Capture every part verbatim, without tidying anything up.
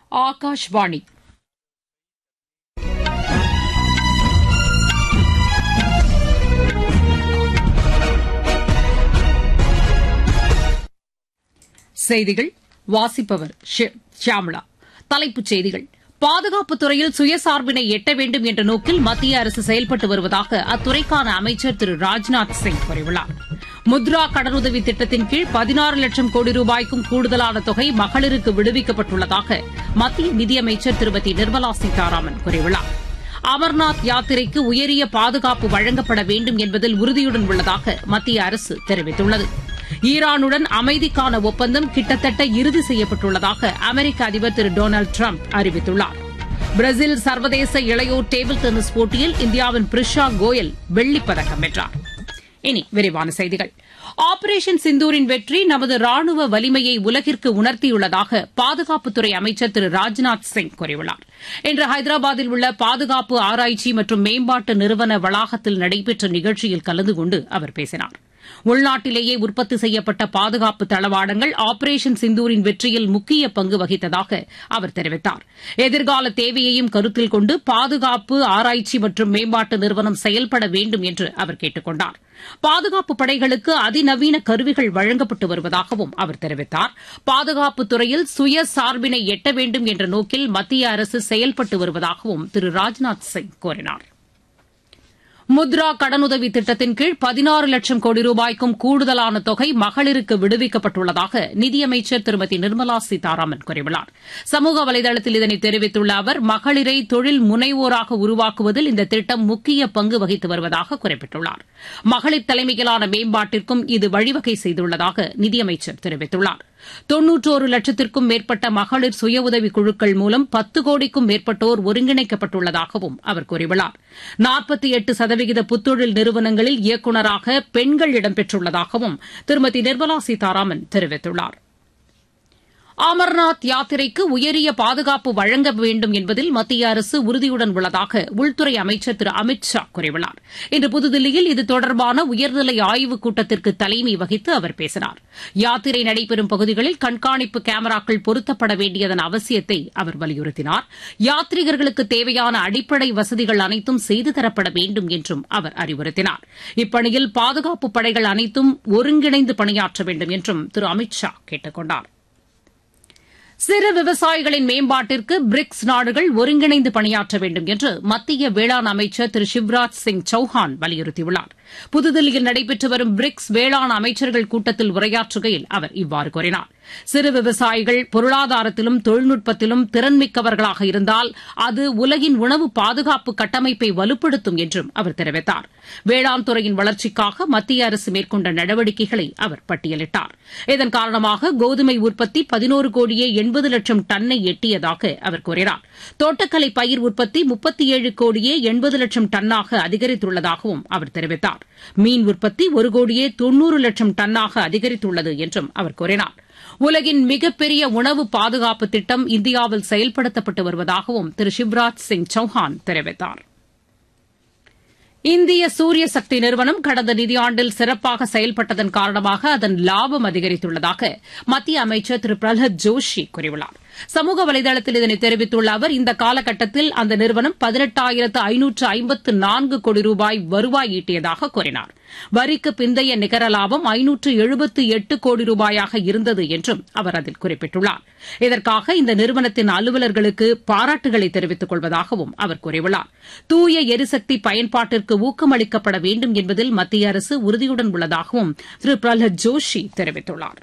ஆகாஷ்வாணி செய்திகள் வாசிப்பவர் ஷியாமளா. தலைப்புச் செய்திகள். பாதுகாப்புத் துறையில் சுயசார்பினை எட்ட வேண்டும் என்ற நோக்கில் மத்திய அரசு செயல்பட்டு வருவதாக அத்துறைக்கான அமைச்சர் திரு ராஜ்நாத் சிங் கூறியுள்ளார். முத்ரா கடனுதவி திட்டத்தின் கீழ் பதினாறு லட்சம் கோடி ரூபாய்க்கும் கூடுதலான தொகை மகளிருக்கு விடுவிக்கப்பட்டுள்ளதாக மத்திய நிதியமைச்சர் திருமதி நிர்மலா சீதாராமன் கூறியுள்ளார். அமர்நாத் யாத்திரைக்கு உயரிய பாதுகாப்பு வழங்கப்பட வேண்டும் என்பதில் உறுதியுடன் உள்ளதாக மத்திய அரசு தெரிவித்துள்ளது. ஈரானுடன் அமைதிக்கான ஒப்பந்தம் கிட்டத்தட்ட இறுதி செய்யப்பட்டுள்ளதாக அமெரிக்க அதிபர் திரு டொனால்டு டிரம்ப் அறிவித்துள்ளார். பிரேசில் சர்வதேச இளையோர் டேபிள் டென்னிஸ் போட்டியில் இந்தியாவின் பிரிஷா கோயல் வெள்ளிப்பதக்கம் வென்றார். இனி விரிவான செய்திகள். ஆபரேஷன் சிந்தூரின் வெற்றி நமது ராணுவ வலிமையை உலகிற்கு உணர்த்தியுள்ளதாக பாதுகாப்புத்துறை அமைச்சர் திரு ராஜ்நாத் சிங் கூறியுள்ளார். இன்று ஹைதராபாத்தில் உள்ள பாதுகாப்பு ஆராய்ச்சி மற்றும் மேம்பாட்டு நிறுவன வளாகத்தில் நடைபெற்ற நிகழ்ச்சியில் கலந்து கொண்டு அவர் பேசினார். உள்நாட்டிலேயே உற்பத்தி செய்யப்பட்ட பாதுகாப்பு தளவாடங்கள் ஆபரேஷன் சிந்தூரின் வெற்றியில் முக்கிய பங்கு வகித்ததாக அவர் தெரிவித்தார். எதிர்கால தேவையையும் கருத்தில் கொண்டு பாதுகாப்பு ஆராய்ச்சி மற்றும் மேம்பாட்டு நிறுவனம் செயல்பட வேண்டும் என்று அவர் கேட்டுக் கொண்டார். பாதுகாப்பு படைகளுக்கு அதிநவீன கருவிகள் வழங்கப்பட்டு வருவதாகவும் அவர் தெரிவித்தார். பாதுகாப்புத் துறையில் சுயசார்பினை எட்ட வேண்டும் என்ற நோக்கில் மத்திய அரசு செயல்பட்டு வருவதாகவும் திரு ராஜ்நாத் சிங் கூறினார். முத்ரா கடனுதவி திட்டத்தின் கீழ் பதினாறு லட்சம் கோடி ரூபாய்க்கும் கூடுதலான தொகை மகளிருக்கு விடுவிக்கப்பட்டுள்ளதாக நிதியமைச்சர் திருமதி நிர்மலா சீதாராமன் கூறியுள்ளார். சமூக வலைதளத்தில் இதனை தெரிவித்துள்ள அவர், மகளிரை தொழில் முனைவோராக உருவாக்குவதில் இந்த திட்டம் முக்கிய பங்கு வகித்து வருவதாக குறிப்பிட்டுள்ளார். மகளிர் தலைமையிலான மேம்பாட்டிற்கும் இது வழிவகை செய்துள்ளதாக நிதியமைச்சர் தெரிவித்துள்ளார். தொன்னூற்றோரு லட்சத்திற்கும் மேற்பட்ட மகளிர் சுய உதவிக் குழுக்கள் மூலம் பத்து கோடிக்கும் மேற்பட்டோர் ஒருங்கிணைக்கப்பட்டுள்ளதாகவும் அவர் கூறியுள்ளார். நாற்பத்தி எட்டு சதவீத புத்தொழில் நிறுவனங்களில் இயக்குநராக பெண்கள் இடம்பெற்றுள்ளதாகவும் திருமதி நிர்மலா சீதாராமன் தெரிவித்துள்ளார். அமர்நாத் யாத்திரைக்கு உயரிய பாதுகாப்பு வழங்க வேண்டும் என்பதில் மத்திய அரசு உறுதியுடன் உள்ளதாக உள்துறை அமைச்சர் திரு அமித் ஷா கூறியுள்ளார். இன்று புதுதில்லியில் இது தொடர்பான உயர்நிலை ஆய்வுக் கூட்டத்திற்கு தலைமை வகித்து அவர் பேசினார். யாத்திரை நடைபெறும் பகுதிகளில் கண்காணிப்பு கேமராக்கள் பொருத்தப்பட வேண்டியதன் அவசியத்தை அவர் வலியுறுத்தினார். யாத்ரீகர்களுக்கு தேவையான அடிப்படை வசதிகள் அனைத்தும் செய்து தரப்பட வேண்டும் என்றும் அவர் அறிவுறுத்தினார். இப்பணியில் பாதுகாப்பு படைகள் அனைத்தும் ஒருங்கிணைந்து பணியாற்ற வேண்டும் என்றும் திரு அமித் ஷா கேட்டுக் கொண்டார். சிறு விவசாயிகளின் மேம்பாட்டிற்கு பிரிக்ஸ் நாடுகள் ஒருங்கிணைந்து பணியாற்ற வேண்டும் என்று மத்திய வேளாண் அமைச்சர் திரு சிவராஜ் சிங் சௌஹான் வலியுறுத்தியுள்ளார். புதுதில்லியில் நடைபெற்று வரும் பிரிக்ஸ் வேளாண் அமைச்சர்கள் கூட்டத்தில் உரையாற்றுகையில் அவர் இவ்வாறு கூறினார். சிறு விவசாயிகள் பொருளாதாரத்திலும் தொழில்நுட்பத்திலும் திறன்மிக்கவர்களாக இருந்தால் அது உலகின் உணவு பாதுகாப்பு கட்டமைப்பை வலுப்படுத்தும் என்றும் அவர் தெரிவித்தார். வேளாண் துறையின் வளர்ச்சிக்காக மத்திய அரசு மேற்கொண்ட நடவடிக்கைகளை அவர் பட்டியலிட்டார். இதன் காரணமாக கோதுமை உற்பத்தி பதினோரு கோடியே எண்பது லட்சம் டன்னை எட்டியதாக அவர் கூறினார். தோட்டக்கலை பயிர் உற்பத்தி முப்பத்தி ஏழு கோடியே எண்பது லட்சம் டன்னாக அதிகரித்துள்ளதாகவும் அவர் தெரிவித்தார். மீன் உற்பத்தி ஒரு கோடியே தொன்னூறு லட்சம் டன்னாக அதிகரித்துள்ளது என்றும் அவர் கூறினார். உலகின் மிகப்பெரிய உணவு பாதுகாப்பு திட்டம் இந்தியாவில் செயல்படுத்தப்பட்டு வருவதாகவும் திரு சிவராஜ் சிங் சௌஹான் தெரிவித்தார். இந்திய சூரிய சக்தி நிறுவனம் கடந்த நிதியாண்டில் சிறப்பாக செயல்பட்டதன் காரணமாக அதன் லாபம் அதிகரித்துள்ளதாக மத்திய அமைச்சர் திரு பிரஹ்லாத் ஜோஷி கூறியுள்ளார். சமூக வலைதளத்தில் இதனை தெரிவித்துள்ள அவர், இந்த காலகட்டத்தில் அந்த நிறுவனம் பதினெட்டாயிரத்து ஐநூற்று ஐம்பத்து நான்கு கோடி ரூபாய் வருவாய் ஈட்டியதாக கூறினார். வரிக்கு பிந்தைய நிகர லாபம் ஐநூற்று எழுபத்து எட்டு கோடி ரூபாயாக இருந்தது என்றும் அவர் அதில் குறிப்பிட்டுள்ளார். இதற்காக இந்த நிறுவனத்தின் அலுவலர்களுக்கு பாராட்டுகளை தெரிவித்துக் கொள்வதாகவும் அவர் கூறியுள்ளார். தூய எரிசக்தி பயன்பாட்டிற்கு ஊக்கமளிக்கப்பட வேண்டும் என்பதில் மத்திய அரசு உறுதியுடன் உள்ளதாகவும் திரு பிரஹ்லாத் ஜோஷி தெரிவித்துள்ளார்.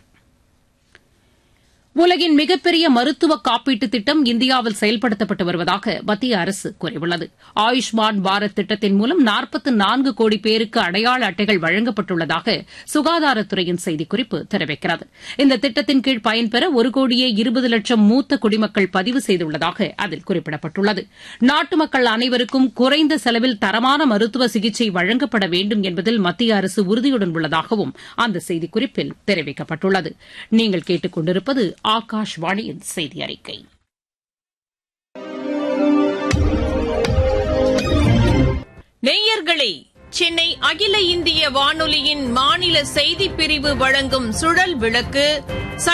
உலகின் மிகப்பெரிய மருத்துவ காப்பீட்டுத் திட்டம் இந்தியாவில் செயல்படுத்தப்பட்டு வருவதாக மத்திய அரசு கூறியுள்ளது. ஆயுஷ்மான் பாரத் திட்டத்தின் மூலம் நாற்பத்து நான்கு கோடி பேருக்கு அடையாள அட்டைகள் வழங்கப்பட்டுள்ளதாக சுகாதாரத்துறையின் செய்திக்குறிப்பு தெரிவிக்கிறது. இந்த திட்டத்தின் கீழ் பயன்பெற ஒரு கோடியே இருபது லட்சம் மூத்த குடிமக்கள் பதிவு செய்துள்ளதாக அதில் குறிப்பிடப்பட்டுள்ளது. நாட்டு மக்கள் அனைவருக்கும் குறைந்த செலவில் தரமான மருத்துவ சிகிச்சை வழங்கப்பட வேண்டும் என்பதில் மத்திய அரசு உறுதியுடன் உள்ளதாகவும் அந்த செய்திக்குறிப்பில் தெரிவிக்கப்பட்டுள்ளது. நீங்கள் கேட்டுக் கொண்டிருப்பது ஆகாஷ்வாணியின் செய்தி அறிக்கை. நேயர்களே, சென்னை அகில இந்திய வானொலியின் மாநில செய்திப் பிரிவு வழங்கும் சுழல் விளக்கு